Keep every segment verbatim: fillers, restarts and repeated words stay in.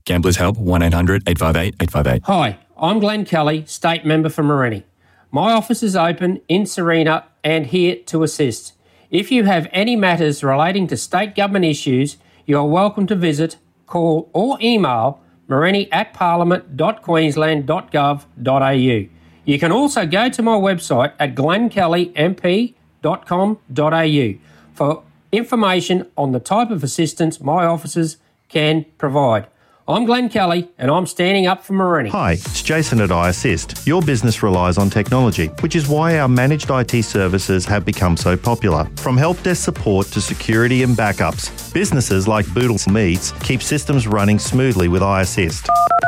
Gamblers Help, one eight hundred eight five eight eight five eight. Hi, I'm Glenn Kelly, State Member for Morenni. My office is open in Serena and here to assist. If you have any matters relating to state government issues, you are welcome to visit, call or email morenni at parliament dot queensland dot gov dot a u. You can also go to my website at glenn kelly m p dot com dot a u for information on the type of assistance my offices can provide. I'm Glenn Kelly and I'm standing up for Morenni. Hi, it's Jason at iAssist. Your business relies on technology, which is why our managed I T services have become so popular. From help desk support to security and backups, businesses like Boodle Meats keep systems running smoothly with iAssist.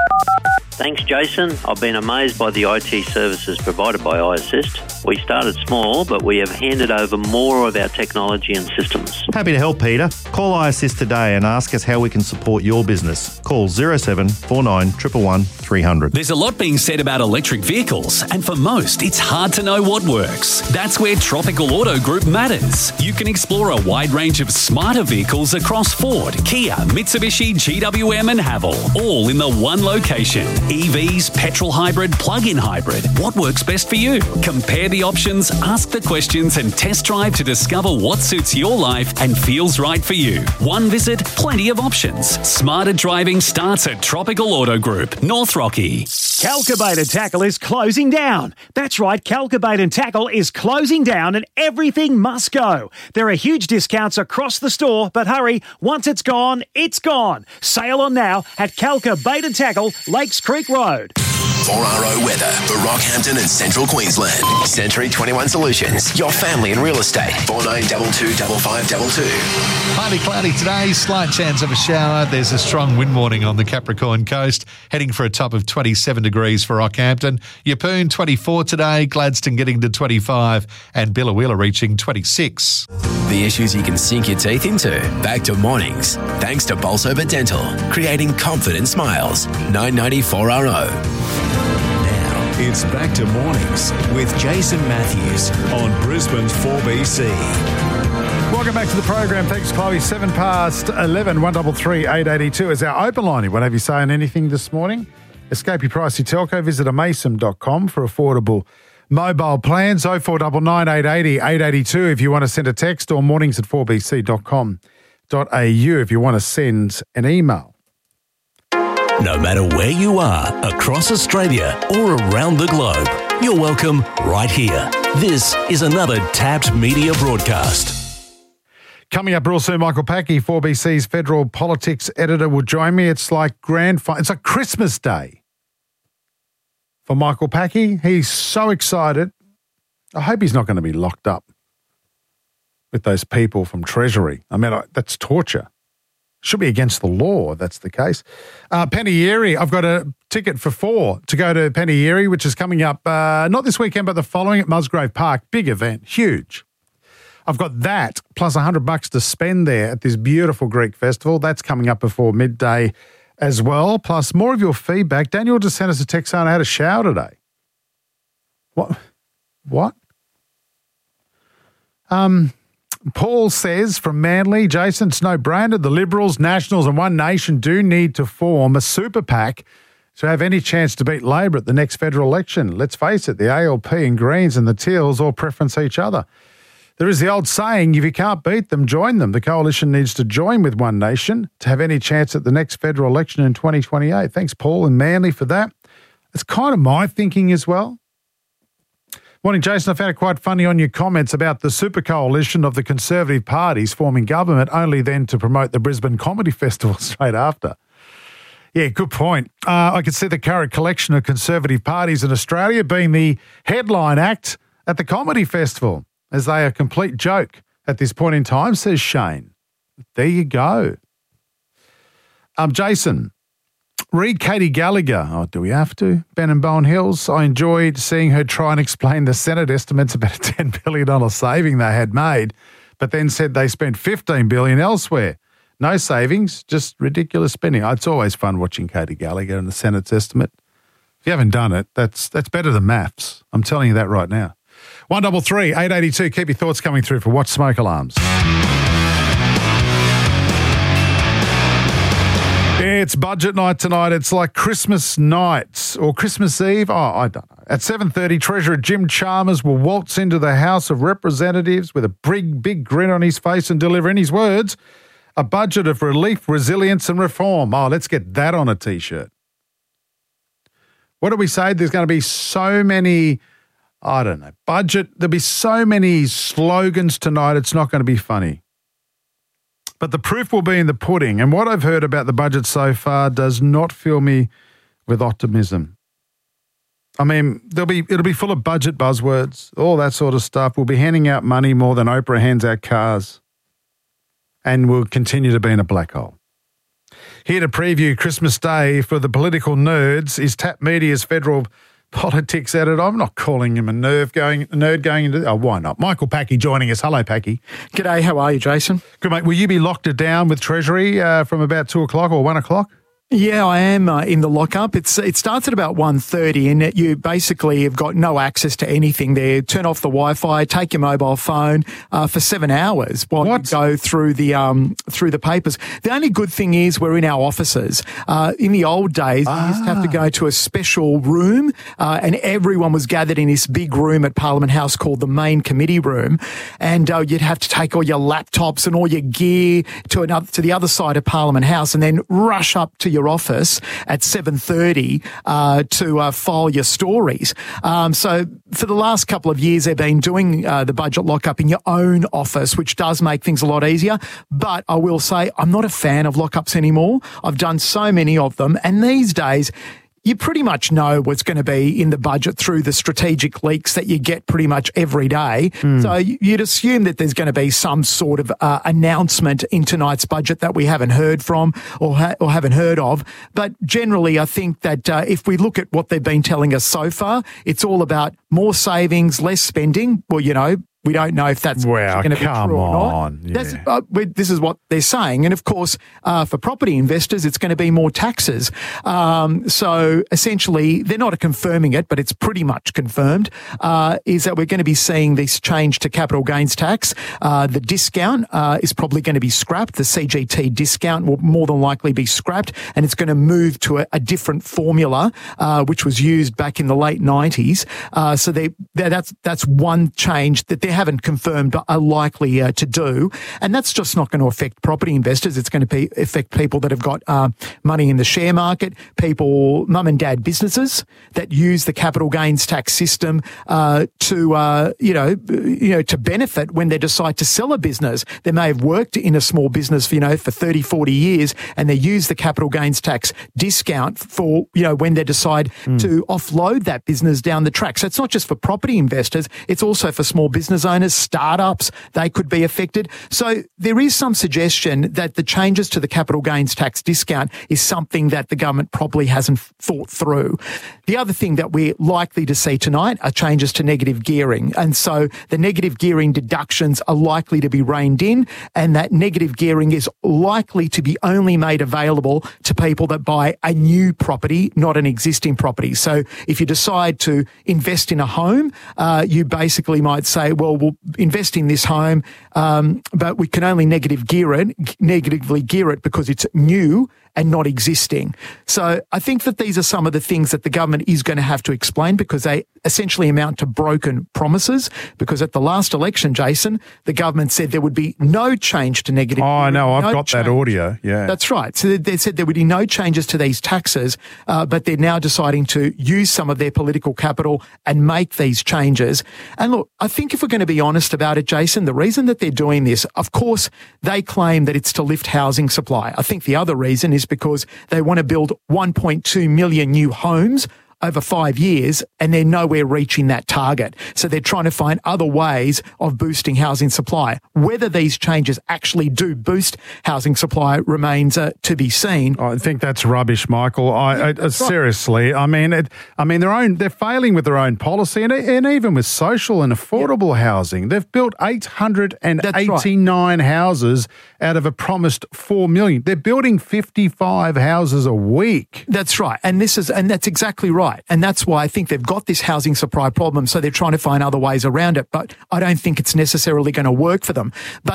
Thanks, Jason. I've been amazed by the I T services provided by iAssist. We started small, but we have handed over more of our technology and systems. Happy to help, Peter. Call iAssist today and ask us how we can support your business. Call zero seven four nine one one one three hundred. There's a lot being said about electric vehicles, and for most, it's hard to know what works. That's where Tropical Auto Group matters. You can explore a wide range of smarter vehicles across Ford, Kia, Mitsubishi, G W M and Haval, all in the one location. E Vs, petrol hybrid, plug-in hybrid. What works best for you? Compare the options, ask the questions and test drive to discover what suits your life and feels right for you. One visit, plenty of options. Smarter driving starts at Tropical Auto Group, North Rocky. Calcabait and Tackle is closing down. That's right, Calcabait and Tackle is closing down and everything must go. There are huge discounts across the store, but hurry, once it's gone, it's gone. Sale on now at Calcabait and Tackle, Lakes Creek Road. four R O weather for Rockhampton and Central Queensland. Century twenty-one Solutions, your family in real estate. four nine two two five five two two. Partly cloudy today, slight chance of a shower. There's a strong wind warning on the Capricorn coast, heading for a top of twenty-seven degrees for Rockhampton. Yeppoon twenty-four today, Gladstone getting to twenty-five, and Billawheeler reaching twenty-six. The issues you can sink your teeth into. Back to mornings. Thanks to Bolsover Dental, creating confident smiles. nine ninety-four R O. It's back to mornings with Jason Matthews on Brisbane's four B C. Welcome back to the program. Thanks, Chloe. Seven past eleven, one double three eight eighty two is our open line. You want to have you saying anything this morning? Escape your pricey telco. Visit amason dot com for affordable mobile plans. oh four nine nine eight eight zero eight eight two if you want to send a text, or mornings at four b c dot com dot a u if you want to send an email. No matter where you are, across Australia or around the globe, you're welcome right here. This is another Tapped Media broadcast. Coming up real soon, Michael Packey, four B C's federal politics editor, will join me. It's like grand fi- It's like Christmas Day for Michael Packey. He's so excited. I hope he's not going to be locked up with those people from Treasury. I mean, that's torture. Should be against the law, if that's the case. Uh, Penieri, I've got a ticket for four to go to Penieri, which is coming up uh, not this weekend, but the following at Musgrave Park. Big event, huge. I've got that plus one hundred bucks to spend there at this beautiful Greek festival. That's coming up before midday as well. Plus more of your feedback. Daniel just sent us a text saying I had a shower today. What? What? Um... Paul says from Manly, Jason, it's no-brainer. The Liberals, Nationals and One Nation do need to form a super PAC to have any chance to beat Labor at the next federal election. Let's face it, the A L P and Greens and the Teals all preference each other. There is the old saying, if you can't beat them, join them. The coalition needs to join with One Nation to have any chance at the next federal election in twenty twenty-eight. Thanks, Paul and Manly, for that. It's kind of my thinking as well. Morning, Jason. I found it quite funny on your comments about the super coalition of the Conservative parties forming government, only then to promote the Brisbane Comedy Festival straight after. Yeah, good point. Uh, I could see the current collection of Conservative parties in Australia being the headline act at the Comedy Festival, as they are a complete joke at this point in time, says Shane. There you go. Um, Jason, read Katie Gallagher. Oh, do we have to? Ben and Bowen Hills. I enjoyed seeing her try and explain the Senate estimates about a ten billion dollars saving they had made, but then said they spent fifteen billion dollars elsewhere. No savings, just ridiculous spending. It's always fun watching Katie Gallagher and the Senate's estimate. If you haven't done it, that's that's better than maths. I'm telling you that right now. one double three eight eighty two. Keep your thoughts coming through for Watch Smoke Alarms. It's budget night tonight. It's like Christmas night or Christmas Eve. Oh, I don't know. At seven thirty, Treasurer Jim Chalmers will waltz into the House of Representatives with a big, big grin on his face and deliver, in his words, a budget of relief, resilience and reform. Oh, let's get that on a T-shirt. What do we say? There's going to be so many, I don't know, budget. There'll be so many slogans tonight, it's not going to be funny. But the proof will be in the pudding. And what I've heard about the budget so far does not fill me with optimism. I mean, there'll be it'll be full of budget buzzwords, all that sort of stuff. We'll be handing out money more than Oprah hands out cars. And we'll continue to be in a black hole. Here to preview Christmas Day for the political nerds is Tap Media's federal politics editor. I'm not calling him a nerd going, a nerd going into... Oh, why not? Michael Packy joining us. Hello, Packy. G'day, how are you, Jason? Good, mate. Will you be locked it down with Treasury uh, from about two o'clock or one o'clock? Yeah, I am uh, in the lockup. It's It starts at about one thirty and it, you basically have got no access to anything there. Turn off the Wi-Fi, take your mobile phone uh, for seven hours while what? you go through the um, through the papers. The only good thing is we're in our offices. Uh, in the old days, ah. we used to have to go to a special room uh, and everyone was gathered in this big room at Parliament House called the main committee room, and uh, you'd have to take all your laptops and all your gear to another to the other side of Parliament House and then rush up to your office at seven thirty uh, to uh, file your stories. Um, so for the last couple of years, they've been doing uh, the budget lockup in your own office, which does make things a lot easier. But I will say I'm not a fan of lockups anymore. I've done so many of them. And these days, you pretty much know what's going to be in the budget through the strategic leaks that you get pretty much every day. Mm. So you'd assume that there's going to be some sort of uh, announcement in tonight's budget that we haven't heard from or, ha- or haven't heard of. But generally, I think that uh, if we look at what they've been telling us so far, it's all about more savings, less spending. Well, you know, we don't know if that's well, going to be true or not. On. Yeah. That's, uh, we, this is what they're saying. And of course, uh, for property investors, it's going to be more taxes. Um, so essentially, they're not confirming it, but it's pretty much confirmed, uh, is that we're going to be seeing this change to capital gains tax. Uh, the discount uh, is probably going to be scrapped. The C G T discount will more than likely be scrapped, and it's going to move to a, a different formula, uh, which was used back in the late nineties. Uh, so they, that's, that's one change that they're haven't confirmed but are likely uh, to do. And that's just not going to affect property investors. It's going to be, affect people that have got uh, money in the share market, people, mum and dad businesses that use the capital gains tax system uh, to, uh, you know, you know, to benefit when they decide to sell a business. They may have worked in a small business, you know, for thirty, forty years, and they use the capital gains tax discount for, you know, when they decide mm. to offload that business down the track. So it's not just for property investors, it's also for small business owners, startups, they could be affected. So there is some suggestion that the changes to the capital gains tax discount is something that the government probably hasn't thought through. The other thing that we're likely to see tonight are changes to negative gearing. And so the negative gearing deductions are likely to be reined in, and that negative gearing is likely to be only made available to people that buy a new property, not an existing property. So if you decide to invest in a home, uh, you basically might say, well, we'll invest in this home, um, but we can only negative gear it, negatively gear it because it's new and not existing. So I think that these are some of the things that the government is going to have to explain, because they essentially amount to broken promises. Because at the last election, Jason, the government said there would be no change to negative. Oh, I know. I've no got change. that audio. Yeah. That's right. So they said there would be no changes to these taxes, uh, but they're now deciding to use some of their political capital and make these changes. And look, I think if we're going to be honest about it, Jason, the reason that they're doing this, of course, they claim that it's to lift housing supply. I think the other reason is because they want to build one point two million new homes over five years, and they're nowhere reaching that target. So they're trying to find other ways of boosting housing supply. Whether these changes actually do boost housing supply remains uh, to be seen. I think that's rubbish, Michael. I, I, uh, seriously, I mean, it, I mean, their own, they're failing with their own policy, and, and even with social and affordable yeah. housing. They've built eight hundred eighty-nine right. houses out of a promised four million. They're building fifty-five houses a week. That's right, and this is, and that's exactly right. And that's why I think they've got this housing supply problem. So they're trying to find other ways around it. But I don't think it's necessarily going to work for them. But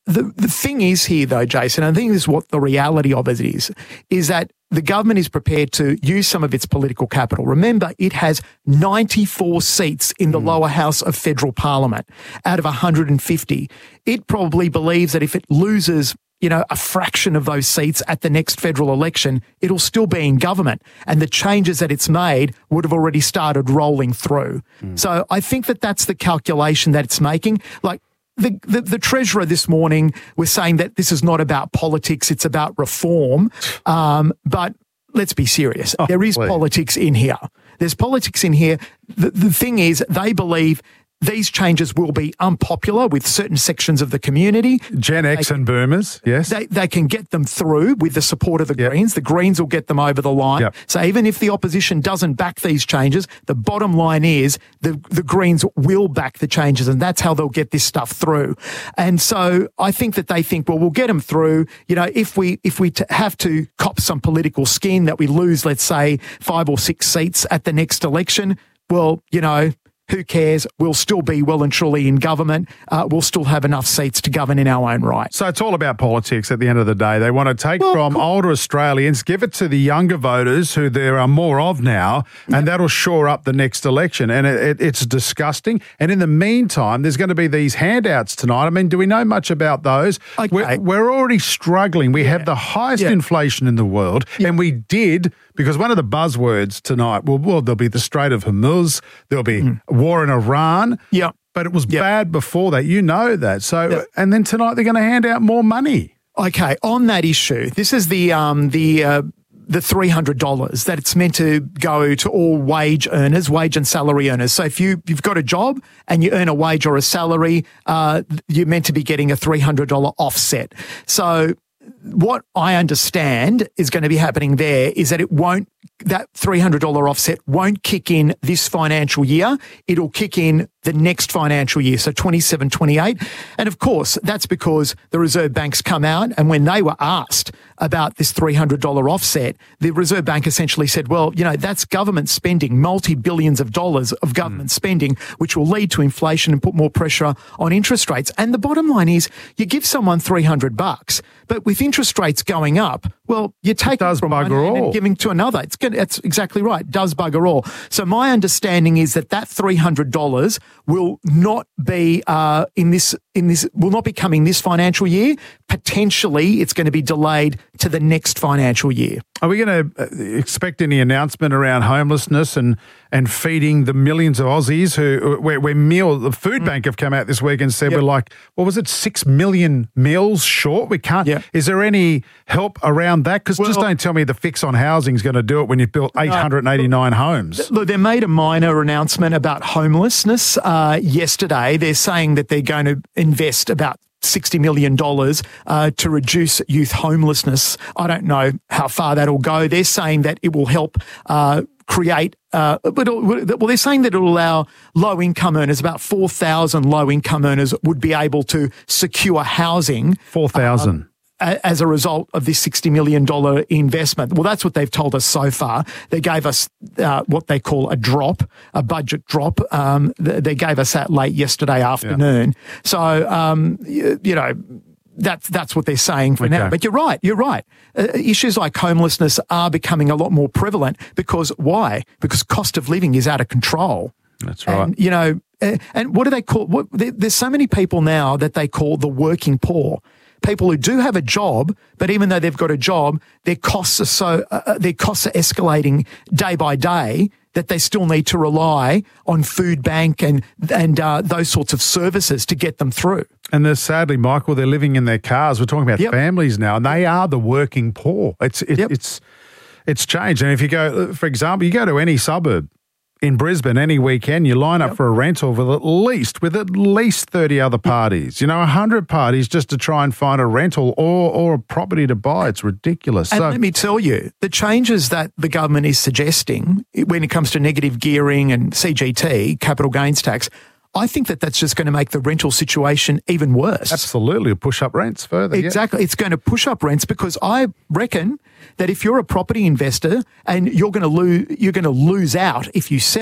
the, the thing is here, though, Jason, I think this is what the reality of it is, is that the government is prepared to use some of its political capital. Remember, it has ninety-four seats in the mm. lower house of federal parliament out of one hundred fifty. It probably believes that if it loses, you know, a fraction of those seats at the next federal election, it'll still be in government. And the changes that it's made would have already started rolling through. Mm. So I think that that's the calculation that it's making. Like, The, the, the Treasurer this morning was saying that this is not about politics, it's about reform. Um, but let's be serious. Oh, there is please. politics in here. There's politics in here. The, the thing is, they believe these changes will be unpopular with certain sections of the community. Gen X they, and boomers, yes. They, they can get them through with the support of the yep. Greens. The Greens will get them over the line. Yep. So even if the opposition doesn't back these changes, the bottom line is the, the Greens will back the changes, and that's how they'll get this stuff through. And so I think that they think, well, we'll get them through. You know, if we if we t- have to cop some political skin that we lose, let's say, five or six seats at the next election, well, you know, who cares? We'll still be well and truly in government. Uh, we'll still have enough seats to govern in our own right. So it's all about politics at the end of the day. They want to take well, from cool. older Australians, give it to the younger voters who there are more of now, and yep. that'll shore up the next election. And it, it, it's disgusting. And in the meantime, there's going to be these handouts tonight. I mean, do we know much about those? Okay. We're, we're already struggling. We yeah. have the highest yeah. inflation in the world, yeah. and we did... Because one of the buzzwords tonight, well, well there'll be the Strait of Hormuz, there'll be mm. war in Iran. Yeah. But it was yep. bad before that. You know that. So, yep. and then tonight they're going to hand out more money. Okay, on that issue, this is the um the uh, the three hundred dollars that it's meant to go to all wage earners, wage and salary earners. So if you, you've got a job and you earn a wage or a salary, uh, you're meant to be getting a three hundred dollars offset. So what I understand is going to be happening there is that it won't, that three hundred dollars offset won't kick in this financial year. It'll kick in the next financial year, so twenty-seven twenty-eight. And of course, that's because the Reserve Bank's come out, and when they were asked about this three hundred dollars offset, the Reserve Bank essentially said, well, you know, that's government spending, multi-billions of dollars of government mm. spending, which will lead to inflation and put more pressure on interest rates. And the bottom line is, you give someone three hundred bucks, but with interest rates going up, well, you take it from one end and giving to another. It's good. That's exactly right. Does bugger all. So my understanding is that that three hundred dollars will not be uh, in this in this will not be coming this financial year. Potentially, it's going to be delayed to the next financial year. Are we going to expect any announcement around homelessness and, and feeding the millions of Aussies who where, where meal the Food mm. Bank have come out this week and said yep. we're like, what was it, six million meals short? We can't. Yep. Is there any help around that? Because well, just don't tell me the fix on housing is going to do it when you've built eight hundred eighty-nine no, homes. Look, they made a minor announcement about homelessness uh, yesterday. They're saying that they're going to invest about sixty million dollars uh, to reduce youth homelessness. I don't know how far that'll go. They're saying that it will help uh, create, uh, but well, they're saying that it will allow low-income earners, about four thousand low-income earners would be able to secure housing. four thousand. Uh, as a result of this sixty million dollars investment. Well, that's what they've told us so far. They gave us uh, what they call a drop, a budget drop. Um, they gave us that late yesterday afternoon. Yeah. So, um, you, you know, that's that's what they're saying for okay. now. But you're right, you're right. Uh, issues like homelessness are becoming a lot more prevalent because why? Because cost of living is out of control. That's right. And, you know, uh, and what do they call, what, there, there's so many people now that they call the working poor. People who do have a job, but even though they've got a job, their costs are so uh, their costs are escalating day by day that they still need to rely on Food Bank and and uh, those sorts of services to get them through. And they're, sadly, Michael, they're living in their cars. We're talking about yep. families now, and they are the working poor. It's it, yep. it's it's changed. And if you go, for example, you go to any suburb in Brisbane any weekend, you line up yep. for a rental with at least with at least thirty other parties. You know, one hundred parties just to try and find a rental or or a property to buy. It's ridiculous. And so, let me tell you, the changes that the government is suggesting when it comes to negative gearing and C G T, capital gains tax, I think that that's just going to make the rental situation even worse. Absolutely. It'll push up rents further. Exactly. Yeah. It's going to push up rents because I reckon that if you're a property investor and you're going to lose, you're going to lose out if you sell,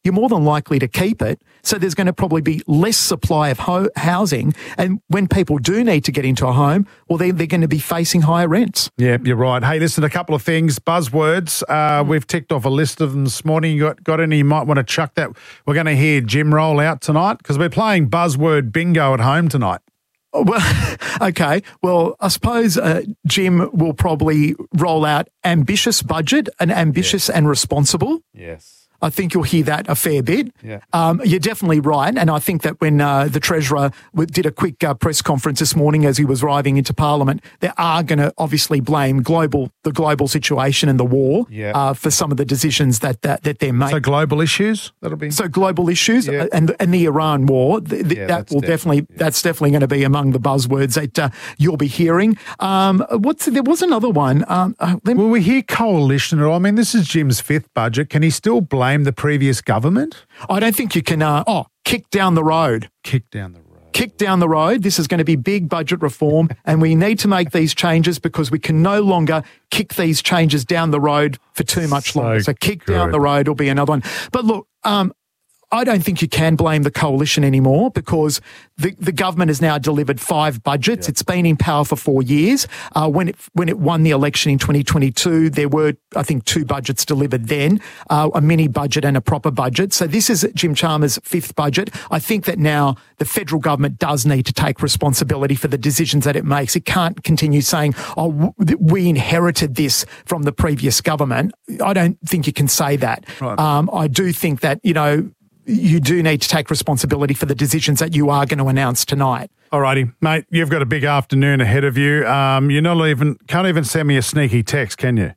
you're more than likely to keep it. So there's going to probably be less supply of ho- housing. And when people do need to get into a home, well, they, they're going to be facing higher rents. Yeah, you're right. Hey, listen, a couple of things, buzzwords. Uh, we've ticked off a list of them this morning. You got, got any you might want to chuck that? We're going to hear Jim roll out tonight because we're playing buzzword bingo at home tonight. Well, okay. Well, I suppose uh, Jim will probably roll out ambitious budget and ambitious yes. and responsible. Yes. I think you'll hear that a fair bit. Yeah. Um, you're definitely right. And I think that when uh, the Treasurer w- did a quick uh, press conference this morning as he was arriving into Parliament, they are going to obviously blame global the global situation and the war yeah. uh, for some of the decisions that that, that they're making. So global issues? That'll be So global issues yeah. and and the Iran war, th- th- yeah, that will definitely, definitely, yeah. that's definitely going to be among the buzzwords that uh, you'll be hearing. Um, what's There was another one. Um, uh, let me- Will we hear coalition at all? I mean, this is Jim's fifth budget. Can he still blame the previous government? I don't think you can, uh, oh, kick down the road. Kick down the road. Kick down the road. This is going to be big budget reform and we need to make these changes because we can no longer kick these changes down the road for too much So longer. So kick good. down the road will be another one. But look, um, I don't think you can blame the coalition anymore because the, the government has now delivered five budgets. Yeah. It's been in power for four years. Uh, when it when it won the election in twenty twenty-two, there were, I think, two budgets delivered then, uh, a mini budget and a proper budget. So this is Jim Chalmers' fifth budget. I think that now the federal government does need to take responsibility for the decisions that it makes. It can't continue saying, oh, we inherited this from the previous government. I don't think you can say that. Right. Um, I do think that, you know, you do need to take responsibility for the decisions that you are going to announce tonight. All righty, mate, you've got a big afternoon ahead of you. Um, you're not even, can't even send me a sneaky text, can you?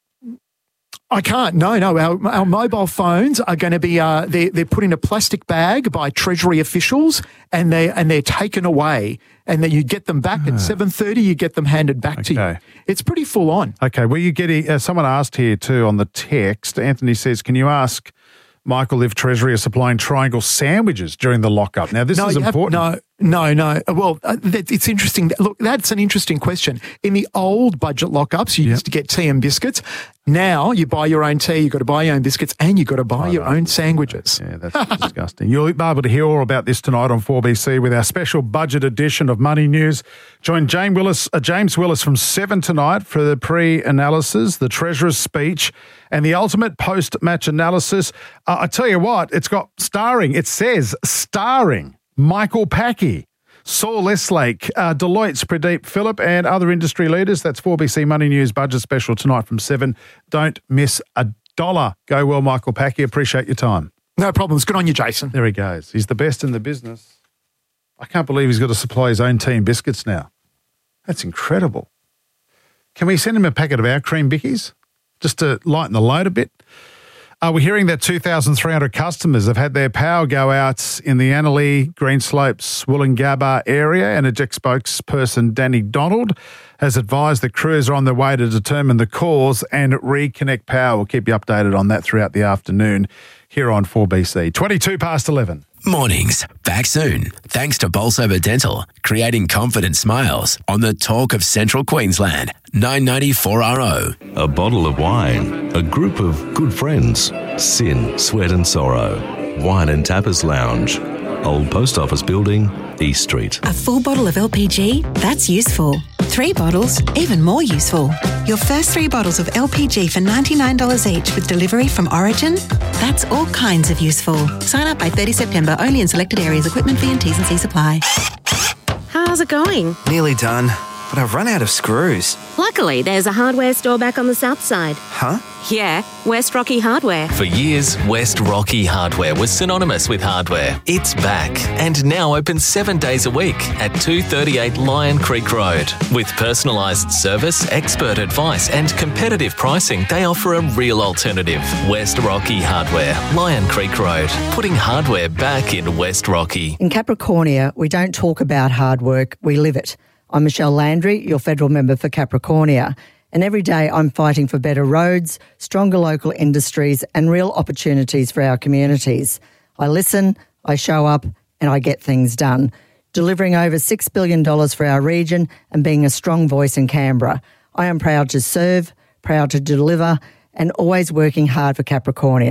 I can't. No, no. Our, our mobile phones are going to be, uh, they're, they're put in a plastic bag by Treasury officials and, they, and they're taken away. And then you get them back at seven thirty, you get them handed back Okay. to you. It's pretty full on. Okay, well, you getting, uh, someone asked here too on the text, Anthony says, can you ask Michael if Treasury are supplying triangle sandwiches during the lockup? Now, this no, is you have- important. no, no, no. Well, uh, that, it's interesting. Look, that's an interesting question. In the old budget lockups, you Yep. used to get tea and biscuits. Now you buy your own tea, you've got to buy your own biscuits, and you've got to buy your own sandwiches. Yeah, that's disgusting. You'll be able to hear all about this tonight on four B C with our special budget edition of Money News. Join James Willis, uh, James Willis from seven tonight for the pre-analysis, the Treasurer's speech, and the ultimate post-match analysis. Uh, I tell you what, it's got starring, it says starring Michael Packy, Saul Eslake, uh, Deloitte's Pradeep Phillip and other industry leaders. That's four B C Money News budget special tonight from seven. Don't miss a dollar. Go well, Michael Packy. Appreciate your time. No problems. Good on you, Jason. There he goes. He's the best in the business. I can't believe he's got to supply his own tea and biscuits now. That's incredible. Can we send him a packet of our cream bickies just to lighten the load a bit? Uh, we're hearing that two thousand three hundred customers have had their power go out in the Annalee, Greenslopes, Wollongabba area, and a J E C spokesperson, Danny Donald, has advised the crews are on their way to determine the cause and reconnect power. We'll keep you updated on that throughout the afternoon here on four B C. twenty-two past eleven. Mornings, back soon. Thanks to Bolsover Dental, creating confident smiles on the talk of Central Queensland. nine ninety-four R O. A bottle of wine, a group of good friends, sin, sweat and sorrow. Wine and Tapas Lounge. Old Post Office Building, East Street. A full bottle of L P G? That's useful. Three bottles? Even more useful. Your first three bottles of L P G for ninety-nine dollars each with delivery from Origin? That's all kinds of useful. Sign up by thirtieth September only in selected areas. Equipment fee and T's and C's apply. How's it going? Nearly done, but I've run out of screws. Luckily, there's a hardware store back on the south side. Huh? Yeah, West Rocky Hardware. For years, West Rocky Hardware was synonymous with hardware. It's back and now open seven days a week at two thirty-eight Lion Creek Road. With personalised service, expert advice and competitive pricing, they offer a real alternative. West Rocky Hardware, Lion Creek Road, putting hardware back in West Rocky. In Capricornia, we don't talk about hard work, we live it. I'm Michelle Landry, your federal member for Capricornia. And every day I'm fighting for better roads, stronger local industries and real opportunities for our communities. I listen, I show up and I get things done, delivering over six billion dollars for our region and being a strong voice in Canberra. I am proud to serve, proud to deliver and always working hard for Capricornia.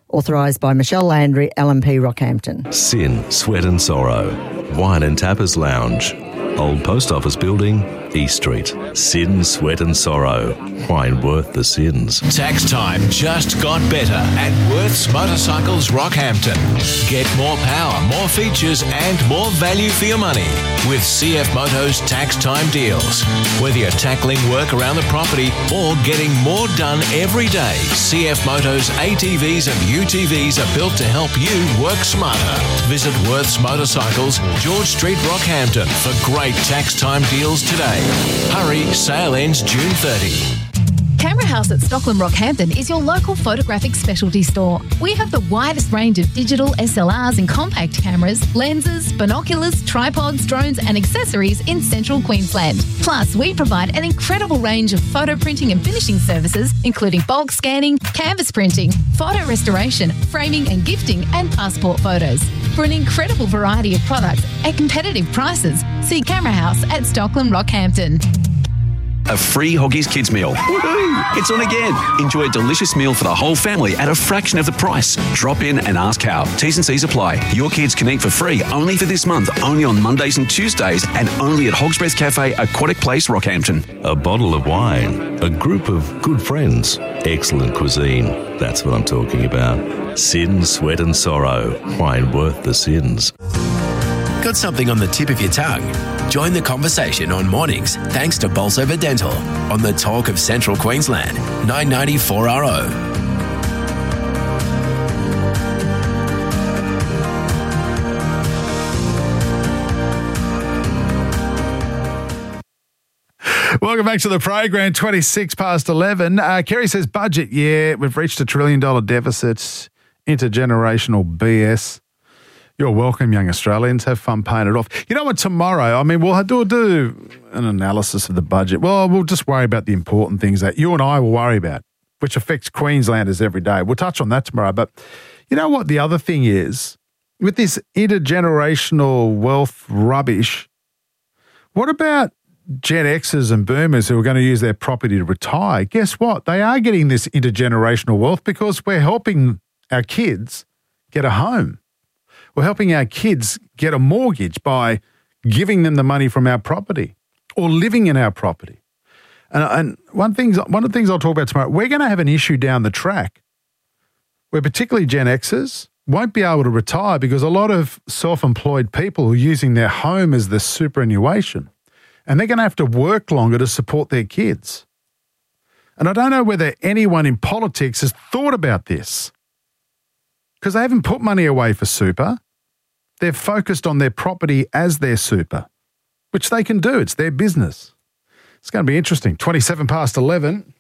Authorised by Michelle Landry, L M P Rockhampton. Sin, Sweat and Sorrow. Wine and Tappers Lounge. Old Post Office Building, East Street. Sin, Sweat and Sorrow. Wine worth the sins. Tax time just got better at Worth's Motorcycles Rockhampton. Get more power, more features and more value for your money with C F Moto's tax time deals. Whether you're tackling work around the property or getting more done every day, C F Moto's A T Vs and U T Vs are built to help you work smarter. Visit Worth's Motorcycles, George Street, Rockhampton for great tax time deals today. Hurry, sale ends June thirtieth. Camera House at Stockland Rockhampton is your local photographic specialty store. We have the widest range of digital S L Rs and compact cameras, lenses, binoculars, tripods, drones and accessories in central Queensland. Plus, we provide an incredible range of photo printing and finishing services, including bulk scanning, canvas printing, photo restoration, framing and gifting, and passport photos. For an incredible variety of products at competitive prices, see Camera House at Stockland Rockhampton. A free Hoggies Kids meal. Woohoo! It's on again. Enjoy a delicious meal for the whole family at a fraction of the price. Drop in and ask how. T's and C's apply. Your kids can eat for free only for this month, only on Mondays and Tuesdays, and only at Hog's Breath Cafe, Aquatic Place, Rockhampton. A bottle of wine. A group of good friends. Excellent cuisine. That's what I'm talking about. Sin, Sweat and Sorrow. Wine worth the sins. Got something on the tip of your tongue? Join the conversation on mornings thanks to Bolsover Dental on the Talk of Central Queensland, nine ninety-four R O. Welcome back to the program, twenty-six past eleven. Uh, Kerry says, budget, yeah, we've reached a trillion dollar deficit, intergenerational B S. You're welcome, young Australians. Have fun paying it off. You know what, tomorrow, I mean, we'll do, do an analysis of the budget. Well, we'll just worry about the important things that you and I will worry about, which affects Queenslanders every day. We'll touch on that tomorrow. But you know what the other thing is? With this intergenerational wealth rubbish, what about Gen Xers and Boomers who are going to use their property to retire? Guess what? They are getting this intergenerational wealth because we're helping our kids get a home. We're helping our kids get a mortgage by giving them the money from our property or living in our property. And, and one, things, one of the things I'll talk about tomorrow, we're going to have an issue down the track where particularly Gen Xers won't be able to retire because a lot of self-employed people are using their home as the superannuation, and they're going to have to work longer to support their kids. And I don't know whether anyone in politics has thought about this, because they haven't put money away for super. They've focused on their property as their super, which they can do. It's their business. It's going to be interesting. twenty-seven past eleven.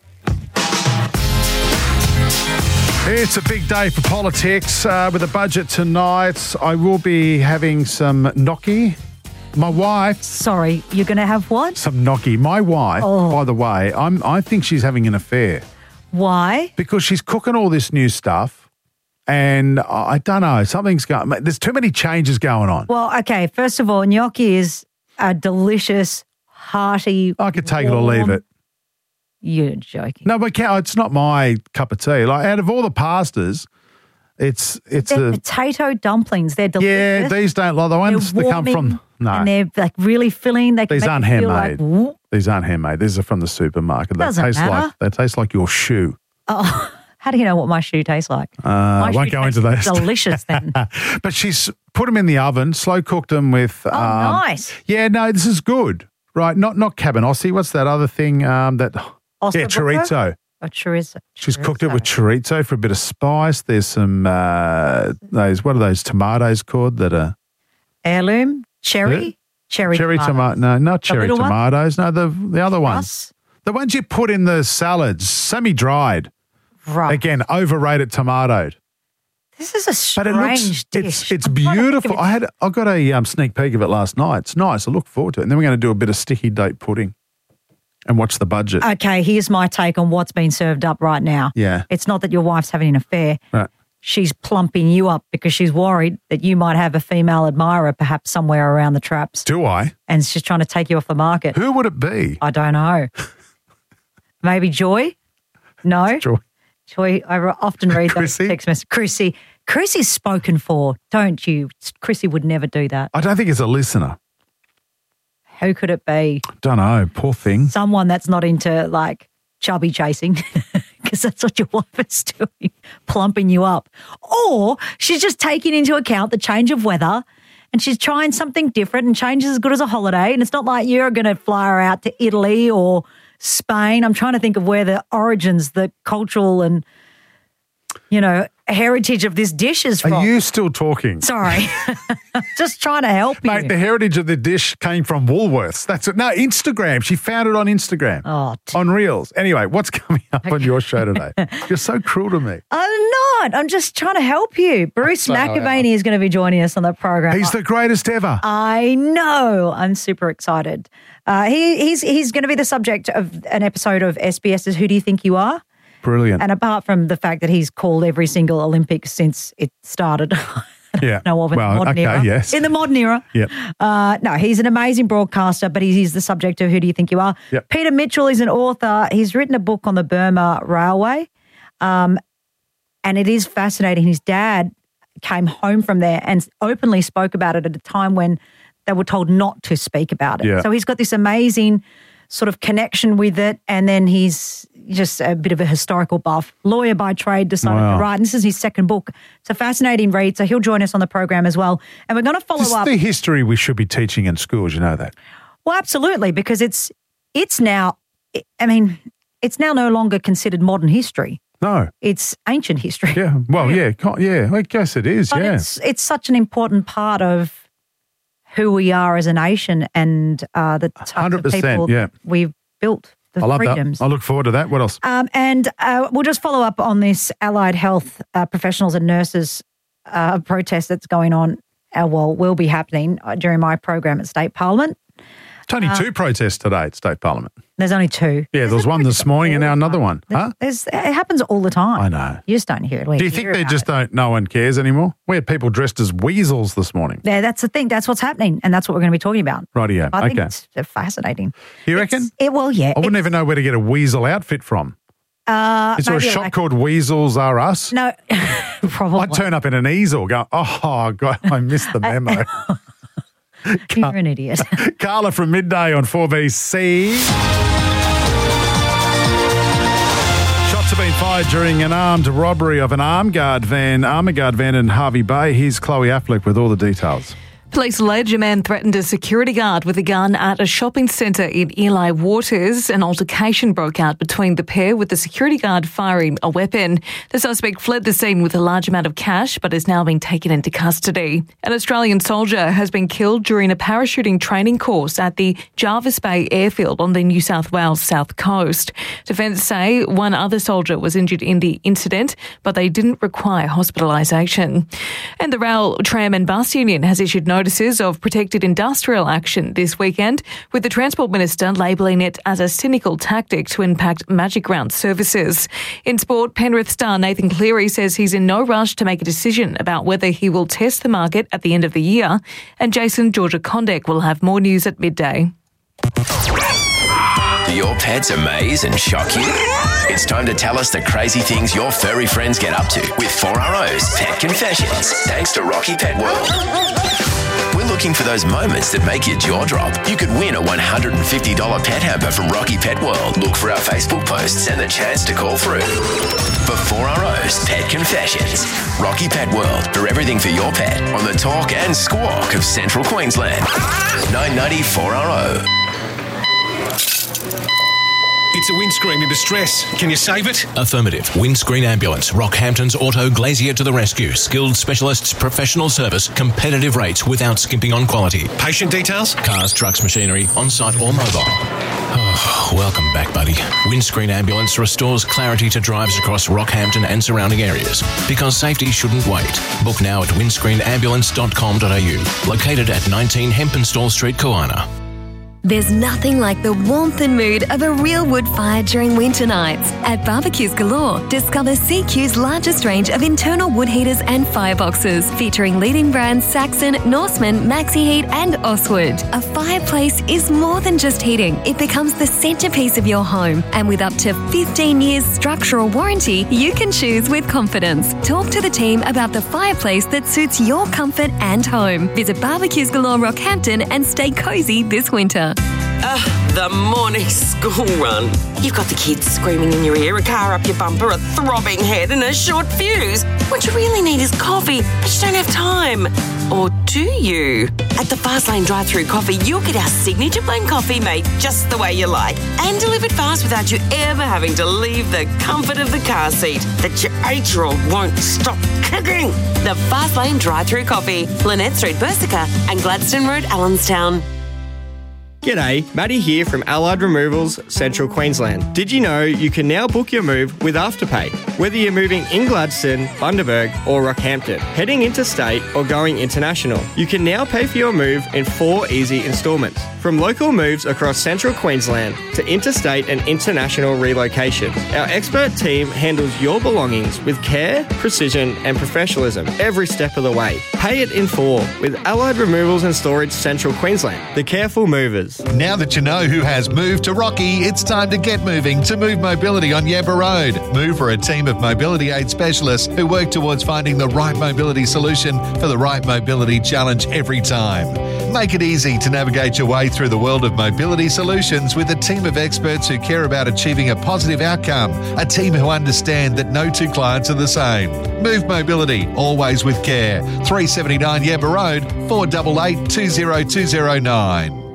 It's a big day for politics. Uh, with the budget tonight, I will be having some gnocchi. My wife... Sorry, you're going to have what? Some gnocchi. My wife, oh. by the way, I'm, I think she's having an affair. Why? Because she's cooking all this new stuff. And I don't know, something's going, there's too many changes going on. Well, okay, first of all, gnocchi is a delicious, hearty. I could take warm, it or leave it. You're joking. No, but it's not my cup of tea. Like, out of all the pastas, it's it's they're a potato dumplings. They're delicious. Yeah, these don't like the ones that come from. No, and they're like really filling. They can these make aren't you feel handmade. Like, these aren't handmade. These are from the supermarket. They Doesn't taste matter. like they taste like your shoe. oh. How do you know what my shoe tastes like? Uh, I won't go into those. Delicious then. But she's put them in the oven, slow cooked them with. Oh, um, nice. Yeah, no, this is good. Right, not not cabanossi. What's that other thing? Um, that Ossobuco? yeah, chorizo. Oh, chorizo. She's cooked it with chorizo for a bit of spice. There's some uh, those. What are those tomatoes called? That are heirloom cherry. Yeah. Cherry, cherry tomato. No, not cherry little one? tomatoes. No, the the other ones. Russ? The ones you put in the salads, semi-dried. Right. Again, overrated tomatoed. This is a strange but it looks, dish. It's, it's beautiful. I had I got a um, sneak peek of it last night. It's nice. I look forward to it. And then we're going to do a bit of sticky date pudding and watch the budget. Okay, here's my take on what's being served up right now. Yeah. It's not that your wife's having an affair. Right. She's plumping you up because she's worried that you might have a female admirer perhaps somewhere around the traps. Do I? And she's trying to take you off the market. Who would it be? I don't know. Maybe Joy? No? Joy. Joy, I often read those text messages. Chrissy. Chrissy's spoken for, don't you? Chrissy would never do that. I don't think it's a listener. Who could it be? Don't know. Poor thing. Someone that's not into, like, chubby chasing, because that's what your wife is doing, plumping you up. Or she's just taking into account the change of weather and she's trying something different, and change is as good as a holiday. And it's not like you're going to fly her out to Italy or Spain. I'm trying to think of where the origins, the cultural and, you know, heritage of this dish is from. Are you still talking? Sorry. Just trying to help you. Mate, the heritage of the dish came from Woolworths. That's it. No, Instagram. She found it on Instagram. Oh, t- on Reels. Anyway, what's coming up on your show today? You're so cruel to me. I'm not. I'm just trying to help you. Bruce So, McAvaney is going to be joining us on the program. He's the greatest ever. I know. I'm super excited. Uh, he, he's he's going to be the subject of an episode of SBS's Who Do You Think You Are? Brilliant. And apart from the fact that he's called every single Olympics since it started, yeah. know of in well, the modern okay, era. yes. In the modern era. Yep. Uh, no, he's an amazing broadcaster, but he's, he's the subject of Who Do You Think You Are? Yep. Peter Mitchell is an author. He's written a book on the Burma Railway, um, and it is fascinating. His dad came home from there and openly spoke about it at a time when they were told not to speak about it. Yeah. So he's got this amazing sort of connection with it, and then he's just a bit of a historical buff. Lawyer by trade, decided Wow. to write, and this is his second book. It's a fascinating read, so he'll join us on the program as well. And we're going to follow This is up. the history we should be teaching in schools, you know that. Well, absolutely, because it's it's now, I mean, it's now no longer considered modern history. No. It's ancient history. Yeah. Well, yeah. co- Yeah. I guess it is. But yeah. it's it's such an important part of who we are as a nation and uh, the types one hundred of percent, people yeah. we've built, the I love freedoms. that. I look forward to that. What else? Um, and uh, we'll just follow up on this allied health uh, professionals and nurses uh, protest that's going on, uh, well, will be happening uh, during my program at State Parliament. It's only uh, two protests today at State Parliament. There's only two. Yeah, there was one this morning and now another one. Huh? There's, it happens all the time. I know. You just don't hear it. We Do you hear think they about just it. don't, no one cares anymore? We had people dressed as weasels this morning. Yeah, that's the thing. That's what's happening, and that's what we're going to be talking about. Rightio. I think Okay. it's uh, fascinating. You reckon? It, well, yeah. I wouldn't even know where to get a weasel outfit from. Uh, Is there a maybe shop like- called Weasels Are Us? No, probably. I'd turn up in an easel go, oh, God, I missed the memo. You're an idiot. Carla from Midday on four B C. Shots have been fired during an armed robbery of an armed guard van, armoured guard van in Harvey Bay. Here's Chloe Affleck with all the details. Police allege a man threatened a security guard with a gun at a shopping centre in Eli Waters. An altercation broke out between the pair, with the security guard firing a weapon. The suspect fled the scene with a large amount of cash but has now been taken into custody. An Australian soldier has been killed during a parachuting training course at the Jarvis Bay airfield on the New South Wales south coast. Defence say one other soldier was injured in the incident, but they didn't require hospitalisation. And the Rail, Tram and Bus Union has issued notices of protected industrial action this weekend, with the Transport Minister labelling it as a cynical tactic to impact Magic Round services. In sport, Penrith star Nathan Cleary says he's in no rush to make a decision about whether he will test the market at the end of the year, and Jason Georgia-Condek will have more news at midday. Do your pets amaze and shock you? It's time to tell us the crazy things your furry friends get up to with four R O's Pet Confessions, thanks to Rocky Pet World. We're looking for those moments that make your jaw drop. You could win a one hundred fifty dollars pet hamper from Rocky Pet World. Look for our Facebook posts and the chance to call through. For four R O's Pet Confessions, Rocky Pet World, for everything for your pet, on the talk and squawk of Central Queensland. nine ninety four R O. It's a windscreen in distress. Can you save it? Affirmative. Windscreen Ambulance. Rockhampton's Auto Glazier to the rescue. Skilled specialists, professional service, competitive rates without skimping on quality. Patient details? Cars, trucks, machinery, on-site or mobile. Oh, welcome back, buddy. Windscreen Ambulance restores clarity to drives across Rockhampton and surrounding areas. Because safety shouldn't wait. Book now at windscreen ambulance dot com dot a u. Located at nineteen Hempenstall Street, Koana. There's nothing like the warmth and mood of a real wood fire during winter nights. At Barbecues Galore, discover C Q's largest range of internal wood heaters and fireboxes, featuring leading brands Saxon, Norseman, Maxi Heat and Oswood. A fireplace is more than just heating. It becomes the centrepiece of your home. And with up to fifteen years structural warranty, you can choose with confidence. Talk to the team about the fireplace that suits your comfort and home. Visit Barbecues Galore Rockhampton and stay cosy this winter. Ugh, the morning school run. You've got the kids screaming in your ear, a car up your bumper, a throbbing head and a short fuse. What you really need is coffee, but you don't have time. Or do you? At the Fastlane drive-through coffee, you'll get our signature blend coffee made just the way you like and delivered fast without you ever having to leave the comfort of the car seat that your eight-year-old won't stop kicking. The Fastlane drive-through coffee, Lynette Street, Bersica and Gladstone Road, Allenstown. G'day, Matty here from Allied Removals, Central Queensland. Did you know you can now book your move with Afterpay? Whether you're moving in Gladstone, Bundaberg or Rockhampton, heading interstate or going international, you can now pay for your move in four easy instalments. From local moves across Central Queensland to interstate and international relocation, our expert team handles your belongings with care, precision and professionalism every step of the way. Pay it in full with Allied Removals and Storage Central Queensland, the careful movers. Now that you know who has moved to Rocky, it's time to get moving to Move Mobility on Yabba Road. Move are a team of mobility aid specialists who work towards finding the right mobility solution for the right mobility challenge every time. Make it easy to navigate your way through the world of mobility solutions with a team of experts who care about achieving a positive outcome, a team who understand that no two clients are the same. Move Mobility, always with care. three seventy-nine Yabba Road, four eight eight, two zero two zero nine.